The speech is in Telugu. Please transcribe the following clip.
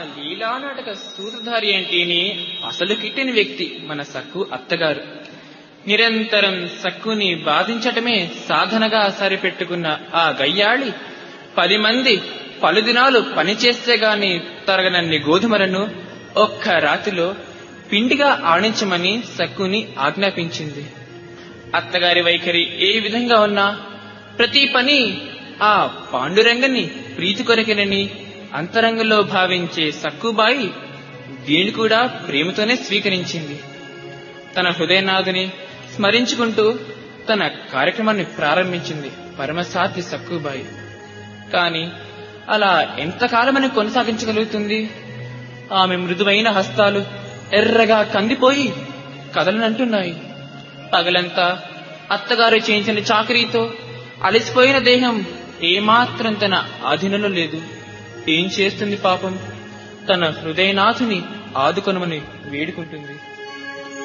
లీలానాటక సూత్రధారి అంటేనే అసలు కిట్టిన వ్యక్తి మన సక్కు అత్తగారు. నిరంతరం సక్కుని బాధించటమే సాధనగా సరిపెట్టుకున్న ఆ గయ్యాళి 10 మంది పలుదినాలు పనిచేస్తే గాని తరగనన్ని గోధుమలను ఒక్క రాత్రిలో పిండిగా ఆడించమని సక్కుని ఆజ్ఞాపించింది. అత్తగారి వైఖరి ఏ విధంగా ఉన్నా ప్రతి పని ఆ పాండురంగని ప్రీతి కొరకెనని అంతరంగంలో భావించే సక్కుబాయి దీన్ని కూడా ప్రేమతోనే స్వీకరించింది. తన హృదయనాథుని స్మరించుకుంటూ తన కార్యక్రమాన్ని ప్రారంభించింది పరమసాధ్వి సక్కుబాయి. కాని అలా ఎంతకాలమని కొనసాగించగలుగుతుంది? ఆమె మృదువైన హస్తాలు ఎర్రగా కందిపోయి కదలనంటున్నాయి. పగలంతా అత్తగారు చేయించిన చాకరీతో అలసిపోయిన దేహం ఏమాత్రం తన ఆధీనంలో లేదు. ఏం చేస్తుంది పాపం? తన హృదయనాథుని ఆదుకొనమని వేడుకుంటుంది.